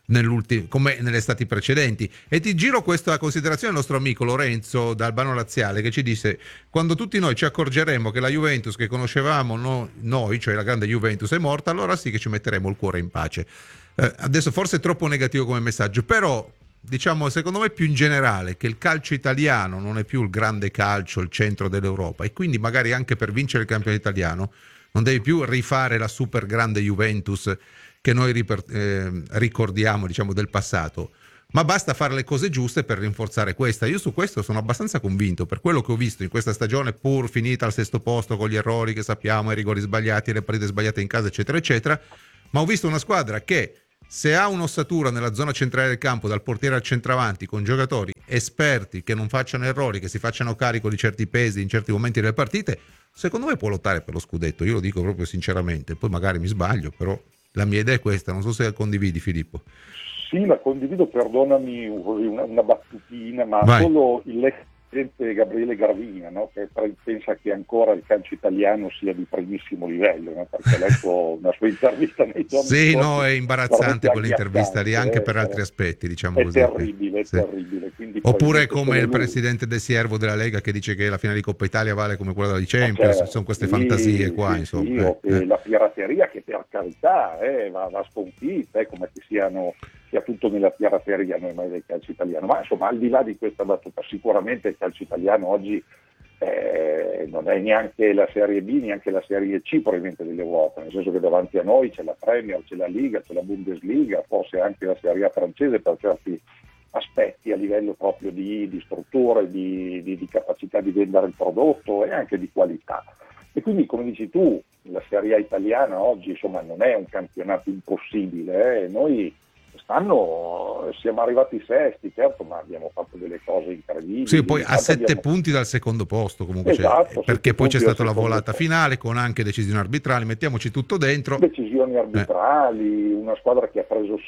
come nelle estati precedenti. E ti giro questa considerazione del nostro amico Lorenzo da Albano Laziale, che ci disse: quando tutti noi ci accorgeremo che la Juventus che conoscevamo no, noi, cioè la grande Juventus, è morta, allora sì che ci metteremo il cuore in pace. Eh, adesso forse è troppo negativo come messaggio, però diciamo secondo me più in generale che il calcio italiano non è più il grande calcio, il centro dell'Europa, e quindi magari anche per vincere il campionato italiano non devi più rifare la super grande Juventus che noi riper- eh, ricordiamo, diciamo, del passato, ma basta fare le cose giuste per rinforzare questa. Io su questo sono abbastanza convinto, per quello che ho visto in questa stagione, pur finita al sesto posto con gli errori che sappiamo, i rigori sbagliati, le partite sbagliate in casa, eccetera eccetera, ma ho visto una squadra che, se ha un'ossatura nella zona centrale del campo, dal portiere al centravanti, con giocatori esperti che non facciano errori, che si facciano carico di certi pesi in certi momenti delle partite, secondo me può lottare per lo scudetto. Io lo dico proprio sinceramente, poi magari mi sbaglio, però la mia idea è questa. Non so se la condividi, Filippo. Sì, la condivido, perdonami una, una battutina, ma Vai. solo il presidente Gabriele Gravina, no? Che pensa che ancora il calcio italiano sia di primissimo livello, no? Perché ho letto una sua intervista nei giorni Sì, scorsi, no, è imbarazzante quell'intervista lì, anche eh, per altri eh, aspetti, diciamo è così. terribile, è Sì. terribile. Quindi Oppure come il lui. presidente De Siervo della Lega che dice che la finale di Coppa Italia vale come quella di Champions, Ah, certo, sono queste sì, fantasie qua, sì, insomma. sì, eh, o che eh. la pirateria, che per carità eh, va, va sconfitta, eh, come che siano, sia tutto nella pirateria, non mai del calcio italiano. Ma insomma, al di là di questa battuta, sicuramente il calcio italiano oggi eh, non è neanche la Serie B, neanche la Serie C probabilmente dell'Europa, nel senso che davanti a noi c'è la Premier, c'è la Liga, c'è la Bundesliga, forse anche la Serie A francese per certi aspetti a livello proprio di, di struttura, di, di, di capacità di vendere il prodotto e anche di qualità. E quindi, come dici tu, la Serie A italiana oggi insomma non è un campionato impossibile, eh. Noi quest'anno siamo arrivati sesti, certo, ma abbiamo fatto delle cose incredibili. Sì, poi a Intanto sette abbiamo... punti dal secondo posto comunque, Esatto, cioè, perché poi c'è punti stata al la secondo volata posto. finale con anche decisioni arbitrali, mettiamoci tutto dentro. Decisioni arbitrali, eh. una squadra che ha preso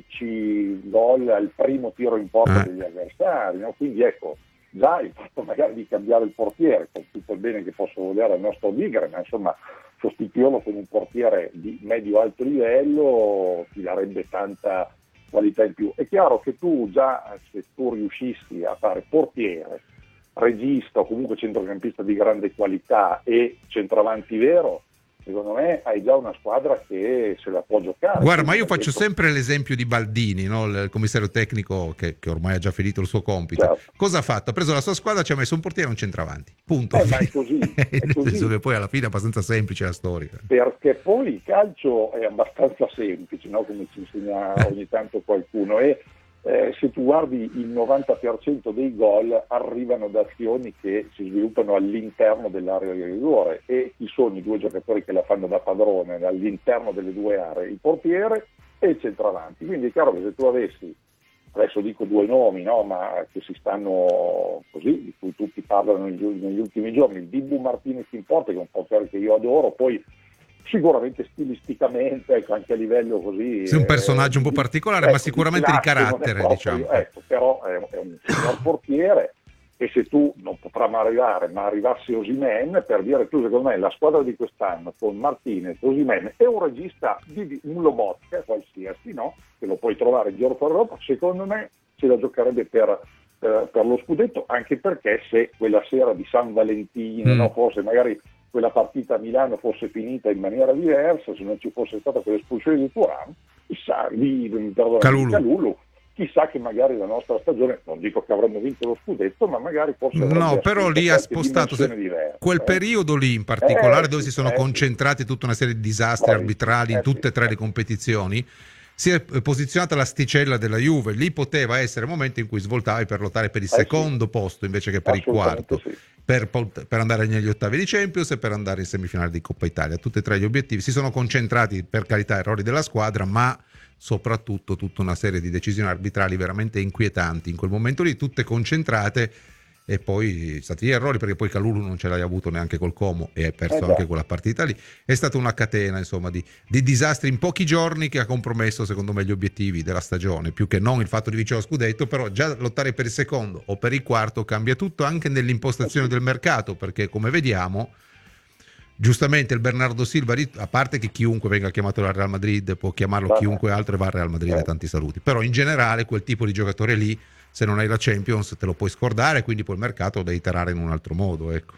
sedici gol al primo tiro in porta eh. degli avversari, no? Quindi ecco, già il fatto magari di cambiare il portiere, con tutto il bene che posso voler al nostro Vigre, ma insomma sostituirlo con un portiere di medio-alto livello ti darebbe tanta qualità in più. È chiaro che tu già, se tu riuscissi a fare portiere, regista o comunque centrocampista di grande qualità e centravanti vero, secondo me hai già una squadra che se la può giocare. Guarda, ma io Quindi, faccio detto... sempre l'esempio di Baldini, no? Il commissario tecnico che, che ormai ha già finito il suo compito. Certo. Cosa ha fatto? Ha preso la sua squadra, ci ha messo un portiere e un centravanti. Punto. Eh, ma è così. È Nel così. senso che poi alla fine è abbastanza semplice la storia. Perché poi il calcio è abbastanza semplice, no? Come ci insegna ogni tanto qualcuno, e eh, se tu guardi il novanta per cento dei gol arrivano da azioni che si sviluppano all'interno dell'area di rigore, e chi sono i due giocatori che la fanno da padrone all'interno delle due aree? Il portiere e il centravanti. Quindi è chiaro che se tu avessi, adesso dico due nomi, no? Ma che si stanno così, di cui tutti parlano negli, negli ultimi giorni, il Dibu Martinez in porta, che è un portiere che io adoro, poi sicuramente stilisticamente, ecco, anche a livello così. Sì, un personaggio eh, un po' particolare, ecco, ma sicuramente di, classe, carattere, proprio, diciamo. Ecco, però è, è un signor portiere, e se tu non potrà mai arrivare, ma arrivasse Osimhen, per dire, tu secondo me la squadra di quest'anno con Martinez, Osimhen e un regista di un Lobotka qualsiasi, no? Che lo puoi trovare giro per Europa, secondo me se la giocherebbe per, per, per lo scudetto, anche perché se quella sera di San Valentino, mm. no, forse magari quella partita a Milano fosse finita in maniera diversa, se non ci fosse stata quell'espulsione di Thuram, chissà, di, perdone, Calulu. di Calulu, chissà che magari la nostra stagione, non dico che avremmo vinto lo scudetto, ma magari forse no, però lì ha spostato se, diverse, quel eh? periodo lì in particolare, eh, dove sì, si sono eh, concentrati tutta una serie di disastri Bravi, arbitrali eh, in tutte e sì, tre eh. le competizioni. Si è posizionata l'asticella della Juve, lì poteva essere il momento in cui svoltavi per lottare per il eh, secondo sì. posto invece che per il quarto, sì. per, per andare negli ottavi di Champions e per andare in semifinale di Coppa Italia. Tutti e tre gli obiettivi si sono concentrati, per carità, errori della squadra, ma soprattutto tutta una serie di decisioni arbitrali veramente inquietanti in quel momento lì, tutte concentrate. E poi stati gli errori, perché poi Calulu non ce l'hai avuto neanche col Como e hai perso eh anche quella partita lì. È stata una catena, insomma, di, di disastri in pochi giorni che ha compromesso, secondo me, gli obiettivi della stagione, più che non il fatto di vincere lo scudetto. Però già lottare per il secondo o per il quarto cambia tutto, anche nell'impostazione del mercato, perché come vediamo giustamente il Bernardo Silva, a parte che chiunque venga chiamato dal Real Madrid può chiamarlo chiunque altro e va al Real Madrid, e tanti saluti, però in generale quel tipo di giocatore lì, se non hai la Champions te lo puoi scordare, quindi poi il mercato lo devi tarare in un altro modo, ecco.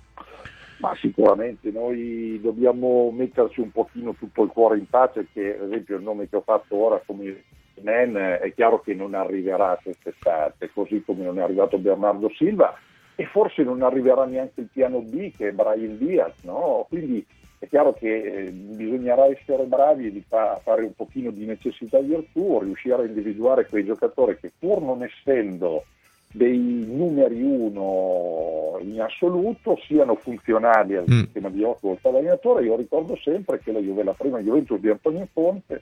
Ma sicuramente noi dobbiamo metterci un pochino tutto il cuore in pace, che ad esempio il nome che ho fatto ora come Men è chiaro che non arriverà quest'estate, così come non è arrivato Bernardo Silva, e forse non arriverà neanche il piano B, che è Brahim Diaz, no? Quindi è chiaro che eh, bisognerà essere bravi e di fa- fare un pochino di necessità virtù, riuscire a individuare quei giocatori che, pur non essendo dei numeri uno in assoluto, siano funzionali al mm. sistema di gioco dell'allenatore. Io ricordo sempre che la Juve, la prima Juventus di Antonio Conte,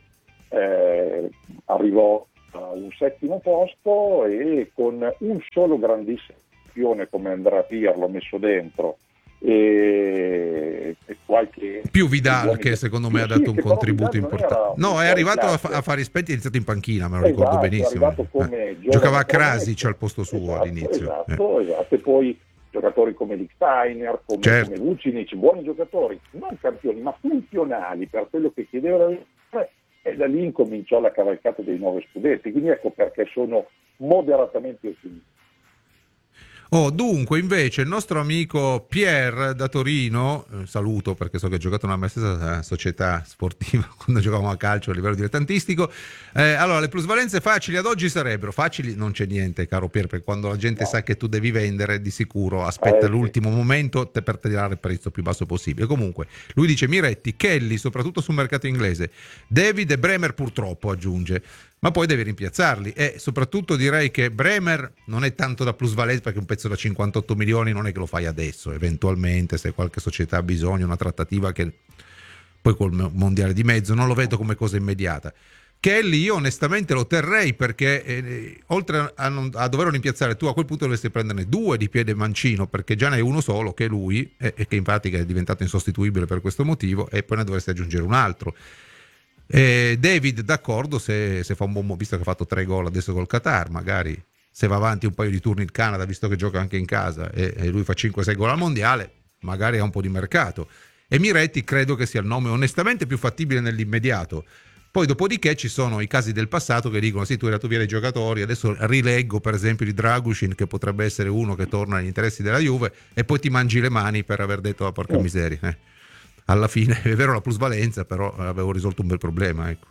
eh, arrivò a un settimo posto e con un solo grandissimo campione come Andrea Pirlo messo dentro, e e, e qualche... Più Vidal che secondo me ha dato sì, un contributo importante. No, è arrivato a, fa- a fare spenti, è iniziato in panchina, me lo esatto, ricordo benissimo. Eh. Giocava a Krasic al posto suo esatto, all'inizio. Esatto, eh. esatto, e poi giocatori come Lichtsteiner, come, certo. come Vucinic, buoni giocatori, non campioni, ma funzionali per quello che chiedeva la e da lì incominciò la cavalcata dei nove scudetti, quindi ecco perché sono moderatamente ottimista. Oh, dunque, invece, il nostro amico Pierre da Torino, eh, saluto perché so che ha giocato nella mia stessa società sportiva quando giocavamo a calcio a livello dilettantistico. Eh, allora, le plusvalenze facili ad oggi sarebbero facili, non c'è niente, caro Pierre, perché quando la gente no. sa che tu devi vendere, di sicuro aspetta eh, l'ultimo sì. momento te per tirare il prezzo più basso possibile. Comunque, lui dice Miretti, Kelly, soprattutto sul mercato inglese, David e Bremer purtroppo, aggiunge. Ma poi devi rimpiazzarli e soprattutto direi che Bremer non è tanto da plusvalenza perché un pezzo da cinquantotto milioni non è che lo fai adesso, eventualmente se qualche società ha bisogno, una trattativa che poi col mondiale di mezzo non lo vedo come cosa immediata. Kelly io onestamente lo terrei perché eh, oltre a, non, a doverlo rimpiazzare tu a quel punto dovresti prenderne due di piede mancino perché già ne hai uno solo che è lui e, e che in pratica è diventato insostituibile per questo motivo e poi ne dovresti aggiungere un altro. Eh, David d'accordo se, se fa un buon visto che ha fatto tre gol adesso col Qatar, magari se va avanti un paio di turni il Canada visto che gioca anche in casa e, e lui fa cinque sei gol al mondiale magari ha un po' di mercato e Miretti credo che sia il nome onestamente più fattibile nell'immediato. Poi dopodiché ci sono i casi del passato che dicono sì tu hai dato via dei giocatori, adesso rileggo per esempio di Dragusin che potrebbe essere uno che torna agli interessi della Juve e poi ti mangi le mani per aver detto la porca miseria eh. Alla fine è vero la plusvalenza, però avevo risolto un bel problema. Ecco.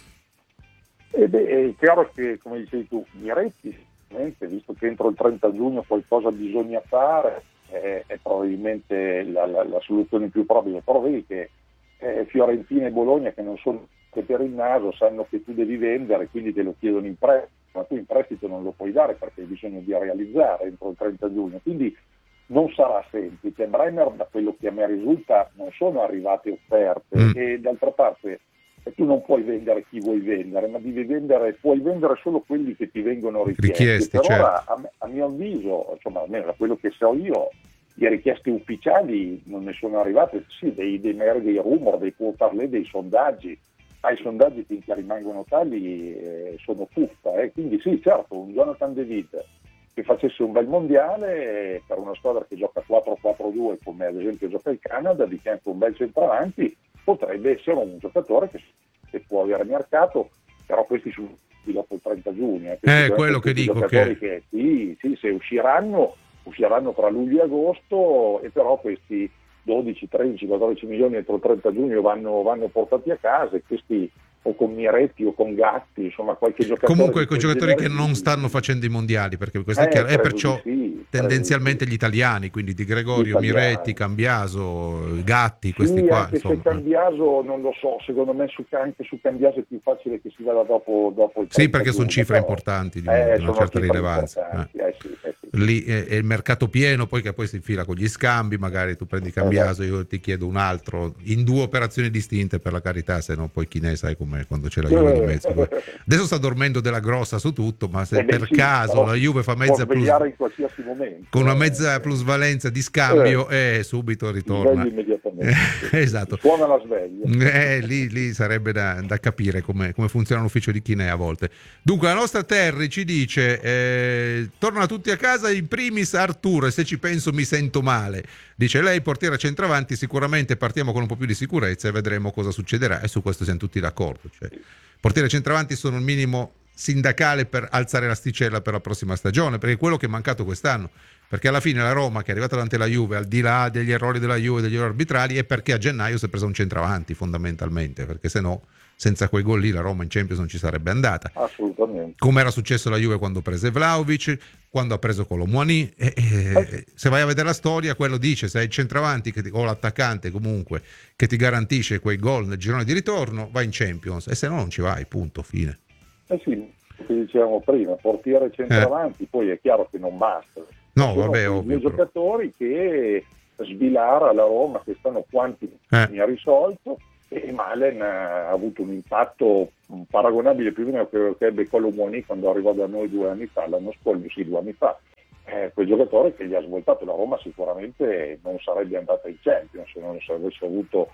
E beh, è chiaro che, come dicevi tu, Miretti, visto che entro il trenta giugno qualcosa bisogna fare, è, è probabilmente la, la, la soluzione più probabile. Però vedi che eh, Fiorentina e Bologna, che non sono che per il naso, sanno che tu devi vendere, quindi te lo chiedono in prestito, ma tu in prestito non lo puoi dare perché hai bisogno di realizzare entro il trenta giugno. Quindi non sarà semplice. Bremer, da quello che a me risulta, non sono arrivate offerte mm. e d'altra parte tu non puoi vendere chi vuoi vendere, ma devi vendere, puoi vendere solo quelli che ti vengono richiesti. richiesti per certo. ora, a, a mio avviso, insomma, almeno da quello che so io, le richieste ufficiali non ne sono arrivate, sì, dei, dei, dei rumor, dei parler, dei sondaggi, ma i sondaggi finché rimangono tali eh, sono fuffa, eh. Quindi sì, certo, un Jonathan David che facesse un bel mondiale per una squadra che gioca quattro quattro due come ad esempio gioca il Canada, di fianco un bel centravanti, potrebbe essere un giocatore che, che può avere mercato, però questi sono dopo il trenta giugno. Eh, è quello che dico che... che sì, sì, se usciranno, usciranno tra luglio e agosto e però questi dodici, tredici, quattordici milioni entro il trenta giugno vanno, vanno portati a casa e questi o con Miretti o con Gatti, insomma qualche giocatore. Comunque quei giocatori che non stanno facendo i mondiali, perché questo è eh, chiaro, e perciò sì, tendenzialmente gli italiani, quindi Di Gregorio, Miretti, Cambiaso, Gatti, questi sì, qua. Anche insomma. se Cambiaso non lo so, secondo me su, anche su Cambiaso è più facile che si vada dopo, dopo il sì, perché sono cifre però, importanti di, eh, di una certa rilevanza. Eh. Eh, sì, eh, sì. Lì è, è il mercato pieno, poi che poi si infila con gli scambi, magari tu prendi Cambiaso, io ti chiedo un altro, in due operazioni distinte per la carità, se no poi chi ne sai com'è quando c'è la Juve di mezzo. Adesso sta dormendo della grossa su tutto, ma se eh per beh, caso sì, la Juve fa mezza plus, in qualsiasi momento, con una mezza plusvalenza di scambio eh, eh subito ritorna immediatamente. Esatto. Suona la sveglia. Eh, lì, lì sarebbe da, da capire come, come funziona l'ufficio di Chinè a volte. Dunque la nostra Terry ci dice eh, tornano tutti a casa, in primis Arturo, e se ci penso mi sento male. Dice lei, portiera centravanti, sicuramente partiamo con un po' più di sicurezza e vedremo cosa succederà, e su questo siamo tutti d'accordo. Cioè, portiere centravanti sono il minimo sindacale per alzare l'asticella per la prossima stagione, perché è quello che è mancato quest'anno, perché alla fine la Roma, che è arrivata davanti alla Juve, al di là degli errori della Juve, degli errori arbitrali, è perché a gennaio si è preso un centravanti fondamentalmente, perché se no senza quei gol lì la Roma in Champions non ci sarebbe andata. Assolutamente. Come era successo alla Juve quando prese Vlahovic, quando ha preso Colomouani, e, e, se vai a vedere la storia, quello dice, se hai il centravanti che ti, o l'attaccante comunque che ti garantisce quei gol nel girone di ritorno, vai in Champions, e se no non ci vai, punto, fine. Eh sì, come dicevamo prima, portiere centravanti, eh. Poi è chiaro che non basta. No, sono vabbè, ovvio. Due giocatori che Svilara alla Roma quest'anno quanti eh. mi ha risolto, e Malen ha avuto un impatto paragonabile più o meno a quello che ebbe Colomouani quando arrivò da noi due anni fa, l'anno scorso, sì, due anni fa. eh, quel giocatore che gli ha svoltato. La Roma sicuramente non sarebbe andata in Champions se non avesse avuto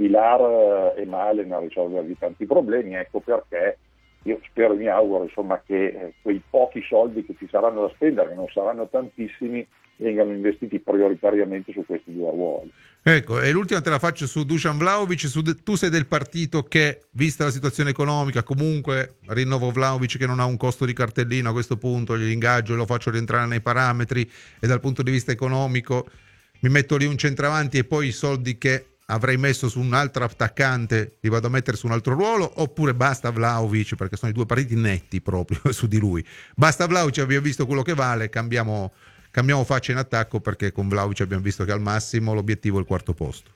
Svilar e Malen a risolvergli tanti problemi. Ecco perché io spero e mi auguro insomma che eh, quei pochi soldi che ci saranno da spendere, che non saranno tantissimi, vengano investiti prioritariamente su questi due ruoli. Ecco, e l'ultima te la faccio su Dusan Vlahovic. Su de- tu sei del partito che, vista la situazione economica, comunque rinnovo Vlahovic che non ha un costo di cartellino a questo punto, gli ingaggio e lo faccio rientrare nei parametri, e dal punto di vista economico mi metto lì un centravanti e poi i soldi che avrei messo su un altro attaccante li vado a mettere su un altro ruolo, oppure basta Vlahovic, perché sono i due partiti netti proprio su di lui, basta Vlahovic, abbiamo visto quello che vale, cambiamo Cambiamo faccia in attacco, perché con Vlahovic abbiamo visto che al massimo l'obiettivo è il quarto posto.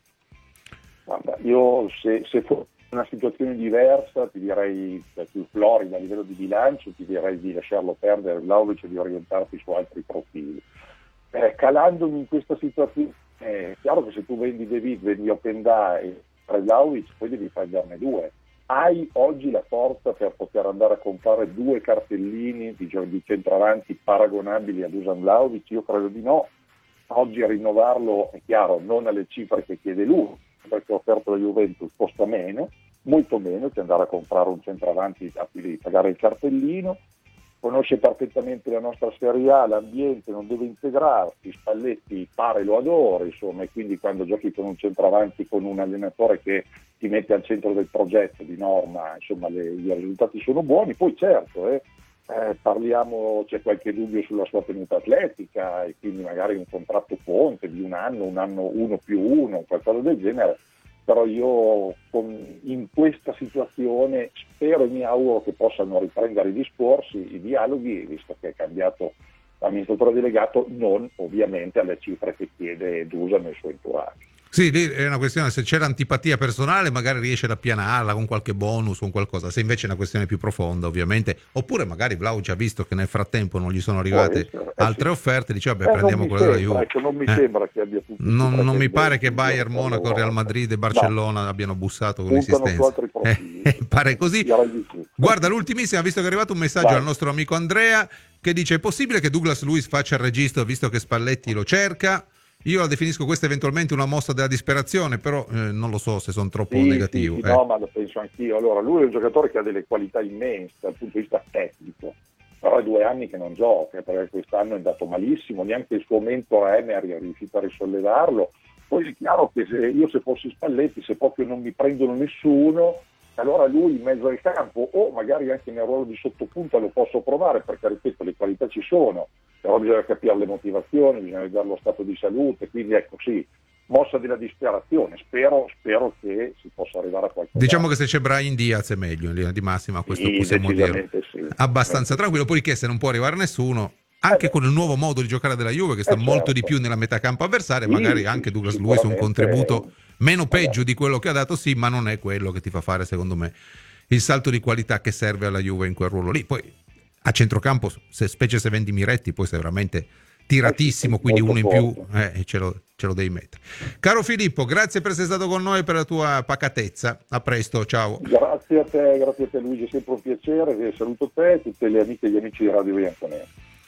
Guarda, io se, se fosse una situazione diversa ti direi, più florida a livello di bilancio, ti direi di lasciarlo perdere Vlahovic e di orientarti su altri profili. Eh, calandomi in questa situazione, è chiaro che se tu vendi De Ligt, vendi Openda e Vlahovic, poi devi prenderne due. Hai oggi la forza per poter andare a comprare due cartellini di, di centravanti paragonabili a Dusan Vlahovic? Io credo di no. Oggi a rinnovarlo, è chiaro, non alle cifre che chiede lui, perché offerto la Juventus costa meno, molto meno che andare a comprare un centravanti a cui devi pagare il cartellino. Conosce perfettamente la nostra Serie A, l'ambiente, non deve integrarsi, Spalletti pare lo adora, insomma, e quindi quando giochi con un centravanti, con un allenatore che ti mette al centro del progetto di norma, insomma, le, i risultati sono buoni. Poi certo, eh, eh, parliamo, c'è qualche dubbio sulla sua tenuta atletica e quindi magari un contratto ponte di un anno, un anno uno più uno, qualcosa del genere. Però io con, in questa situazione spero e mi auguro che possano riprendere i discorsi, i dialoghi, visto che è cambiato l'amministratore delegato, non ovviamente alle cifre che chiede Dusan nel suo entourage. Sì, lì è una questione, se c'è l'antipatia personale magari riesce ad appianarla con qualche bonus, con qualcosa, se invece è una questione più profonda ovviamente, oppure magari Vlahovic ha visto che nel frattempo non gli sono arrivate essere, eh, altre sì. offerte, dice vabbè Eh, prendiamo quella della Juve. Ecco, non mi eh. sembra che abbia tutti non, non mi pare che pretendenti, Bayern, Monaco, Real Madrid e Barcellona no. abbiano bussato con Puntano insistenza. su altri profili. Eh, pare così. Guarda, l'ultimissima, visto che è arrivato un messaggio Vai. dal nostro amico Andrea che dice: è possibile che Douglas Luiz faccia il registro visto che Spalletti lo cerca? Io la definisco questa eventualmente una mossa della disperazione, però eh, non lo so se sono troppo sì, negativo. Sì, sì, eh. no, ma lo penso anch'io. Allora, lui è un giocatore che ha delle qualità immense dal punto di vista tecnico, però è due anni che non gioca, perché quest'anno è andato malissimo, neanche il suo mentore Emery è riuscito a risollevarlo. Poi è chiaro che se io se fossi Spalletti, se proprio non mi prendono nessuno, allora lui in mezzo al campo o magari anche nel ruolo di sottopunta lo posso provare, perché ripeto le qualità ci sono, però bisogna capire le motivazioni, bisogna vedere lo stato di salute, quindi ecco sì, mossa della disperazione, spero, spero che si possa arrivare a qualcosa. Diciamo che se c'è Brahim Diaz è meglio in linea di massima, questo sì, possiamo dirlo. Sì. Abbastanza tranquillo, poi che se non può arrivare nessuno, anche eh con il nuovo modo di giocare della Juve che sta eh molto certo. di più nella metà campo avversaria, sì, magari sì, anche Douglas Luiz un contributo meno peggio di quello che ha dato, sì, ma non è quello che ti fa fare secondo me il salto di qualità che serve alla Juve in quel ruolo lì. Poi a centrocampo, se, specie se vendi Miretti, poi sei veramente tiratissimo, eh sì, quindi uno in più eh, ce, lo, ce lo devi mettere. Caro Filippo, grazie per essere stato con noi, per la tua pacatezza, a presto, ciao. Grazie a te, grazie a te Luigi, è sempre un piacere, saluto te e tutte le amiche e gli amici di Radio Bianconera.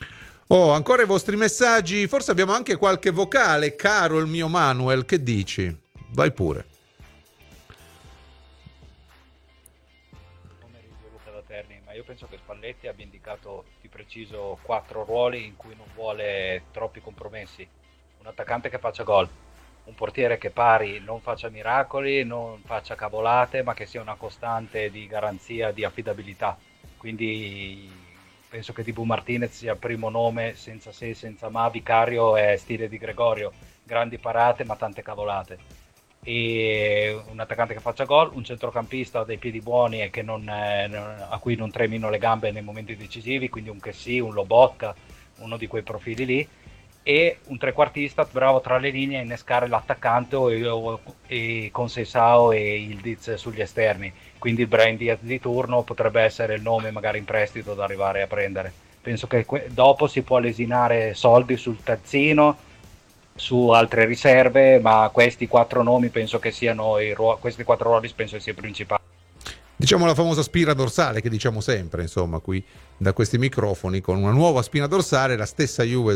Oh, ancora i vostri messaggi, forse abbiamo anche qualche vocale, caro il mio Manuel, che dici? Vai pure. Ma io penso che Spalletti abbia indicato di preciso quattro ruoli in cui non vuole troppi compromessi: un attaccante che faccia gol, un portiere che pari, non faccia miracoli, non faccia cavolate, ma che sia una costante di garanzia di affidabilità. Quindi penso che Dibu Martinez sia il primo nome, senza se, senza ma. Vicario è stile di Gregorio, grandi parate ma tante cavolate. E un attaccante che faccia gol, un centrocampista dei piedi buoni e che non, eh, a cui non tremino le gambe nei momenti decisivi, quindi un Chessy, un Lobotka, uno di quei profili lì, e un trequartista bravo tra le linee a innescare l'attaccante o, o, e con Seisao e Ildiz sugli esterni. Quindi il Brahim Diaz di turno potrebbe essere il nome magari in prestito da arrivare a prendere. Penso che que- dopo si può lesinare soldi sul terzino, su altre riserve, ma questi quattro nomi penso che siano i ruo- questi quattro ruoli penso che siano i principali. Diciamo la famosa spina dorsale che diciamo sempre, insomma, qui da questi microfoni, con una nuova spina dorsale, la stessa Juve